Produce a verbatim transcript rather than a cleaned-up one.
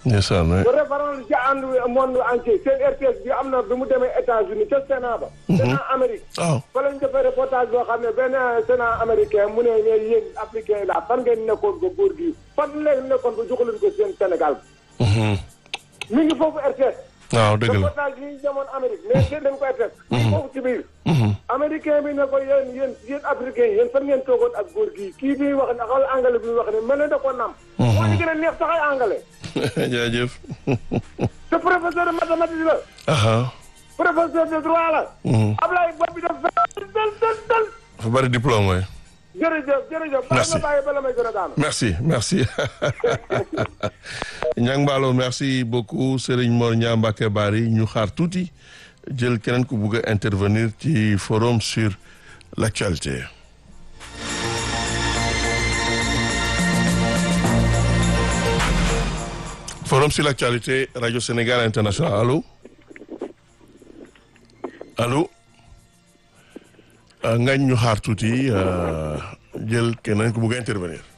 ndeysaan waay. bu référence ci ànd monde entier seen R T S bi am na bi mu demee États-Unis ca Sénat ba. Sénat Amérique. waaw. fa lañ defee reportage boo xam ne benn Sénat américain mu ne mais yéen africain yi la fan ngeen nekkoon ba góor gi fan ngeen nekkoon ba joxaluñ ko seen Sénégal. mi ngi foofu R T S. waaw dëgg la reportage yi ñu demoon Amérique mais seen dañ ko R T S. mi ngi foofu ci biir. américain bi ne ko yéen yéen yéen africain yi yéen fan ngeen toogoon ak góor gi kii bi wax ne xool anglais bi wax ne mel na da ko nam. moo ñu gën a neex sax ay anglais. jaajëf. te professeur de mathématique la. aha professeur de droit la. Ablaye bopp bi daf dal dal dal dal. dafa bari diplôme waay. jërëjëf jërëjëf. Merci. bàyyi nga bàyyi bala may gën a daanu. merci merci Niang Ballo merci beaucoup Serigne Mor Niang Mbacké Bari ñu xaar tuuti jël keneen ku bugg a intervenir ci forum sur l'actualité. Forum sur l'actualité Radio Sénégal International allô allô ngañ ñu xaar tuuti jël keneen ku bugg a intervenir.